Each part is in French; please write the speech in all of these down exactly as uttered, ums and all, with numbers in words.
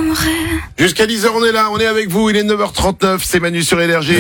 Jusqu'à dix heures, on est là, on est avec vous, il est neuf heures trente-neuf, c'est Manu sur Énergie.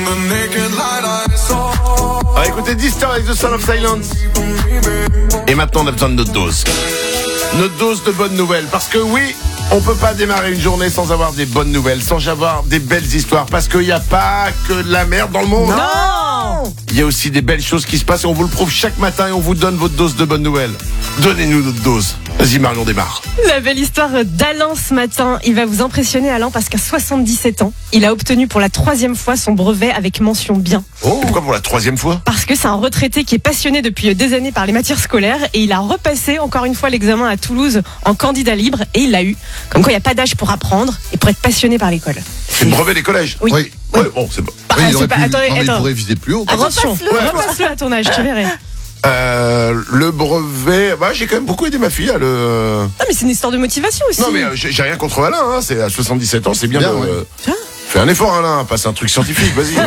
On va écouter Distor avec The Sound of Silence. Et maintenant, on a besoin de notre dose. Notre dose de bonnes nouvelles. Parce que oui, on peut pas démarrer une journée sans avoir des bonnes nouvelles, sans avoir des belles histoires. Parce qu'il n'y a pas que de la merde dans le monde. Non! Il y a aussi des belles choses qui se passent et on vous le prouve chaque matin et on vous donne votre dose de bonnes nouvelles. Donnez-nous notre dose. Vas-y Marion, démarre. La belle histoire d'Alain ce matin. Il va vous impressionner, Alain, parce qu'à soixante-dix-sept ans, il a obtenu pour la troisième fois son brevet avec mention bien. Oh, pourquoi pour la troisième fois? Parce que c'est un retraité qui est passionné depuis des années par les matières scolaires et il a repassé encore une fois l'examen à Toulouse en candidat libre et il l'a eu. Comme quoi il n'y a pas d'âge pour apprendre et pour être passionné par l'école. C'est le brevet des collèges? Oui. Oui. Ouais, bon, c'est bon. Bah, Oui, il c'est aurait pas- pu- attendez, non, mais il attends. pourrait viser plus haut. Attention, Ouais. repasse-le à ton âge, tu verrais. Euh, le brevet, bah, j'ai quand même beaucoup aidé ma fille à le... Ah mais c'est une histoire de motivation aussi. Non mais euh, j'ai j'ai rien contre Alain, hein, c'est à soixante-dix-sept ans, c'est bien, Bien, de... ouais. euh, Tiens. Fais un effort Alain, passe un truc scientifique, vas-y.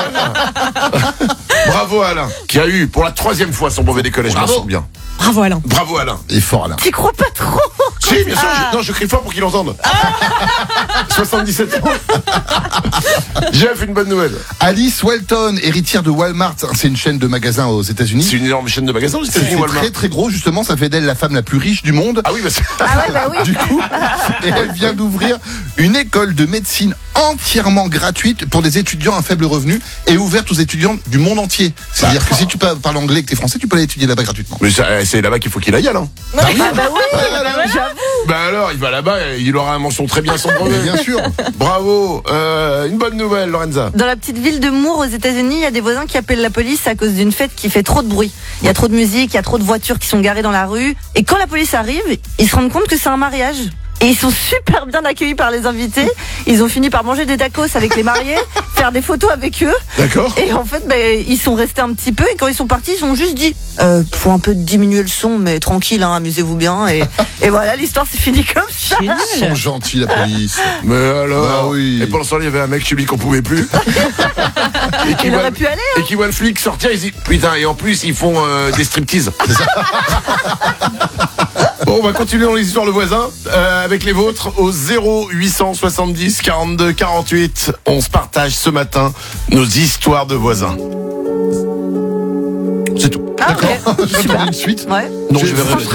Bravo Alain, qui a eu pour la troisième fois son brevet des collèges, Bravo. mention bien. Bravo Alain. Bravo Alain. Il est fort là. Tu crois pas trop? Si, bien sûr, je, non, je crie fort pour qu'il entende. soixante-dix-sept ans. Jeff, une bonne nouvelle. Alice Welton, héritière de Walmart, c'est une chaîne de magasins aux États-Unis. C'est une énorme chaîne de magasins aux États-Unis, C'est Walmart. très très gros, justement, ça fait d'elle la femme la plus riche du monde. Ah oui, bah c'est... Ah ouais, bah oui. Du coup, et elle vient d'ouvrir une école de médecine entièrement gratuite pour des étudiants à faible revenu et ouverte aux étudiants du monde entier. C'est-à-dire que si tu parles parles anglais et que t'es français, tu peux aller étudier là-bas gratuitement. Mais ça, c'est là-bas qu'il faut qu'il aille, Alain. Ah bah oui, j'avoue. Bah alors, il va là-bas, il aura un mention très bien à son Mais brevet. bien sûr. Bravo. Euh, une bonne nouvelle, Lorenza. Dans la petite ville de Moore aux États-Unis, il y a des voisins qui appellent la police à cause d'une fête qui fait trop de bruit. Il y a trop de musique, il y a trop de voitures qui sont garées dans la rue. Et quand la police arrive, ils se rendent compte que c'est un mariage. Et ils sont super bien accueillis par les invités. Ils ont fini par manger des tacos avec les mariés, faire des photos avec eux. D'accord. Et en fait, ben, ils sont restés un petit peu. Et quand ils sont partis, ils ont juste dit euh, faut un peu diminuer le son, mais tranquille, hein, amusez-vous bien. Et, et voilà, l'histoire s'est finie comme ça. Ils sont gentils, la police. Mais alors. Bah oui. Et pendant ce temps, il y avait un mec chez lui qu'on pouvait plus. et qui Il voit, aurait pu aller. Hein. et qui voit le flic sortir, il se dit putain, et en plus, ils font euh, des striptease. Bon, on va continuer dans les histoires de voisins euh, avec les vôtres au zéro huit cent soixante-dix quarante-deux quarante-huit. On se partage ce matin nos histoires de voisins. C'est tout. Ah, ok. J'attends une suite. Ouais. Non, J'ai je vais franchement rêver.